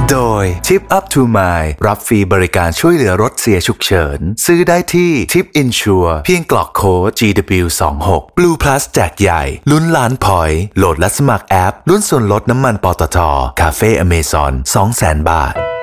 โดย Tip Up to Mile รับฟรีบริการช่วยเหลือรถเสียฉุกเฉินซื้อได้ที่ Tip Insure เพียงกรอกโค้ด GW26 Blue Plus แจกใหญ่ลุ้นล้านพอยต์โหลดและสมัครแอปลุ้นส่วนลดน้ำมันปตท. คาเฟ่อเมซอน 200,000 บาท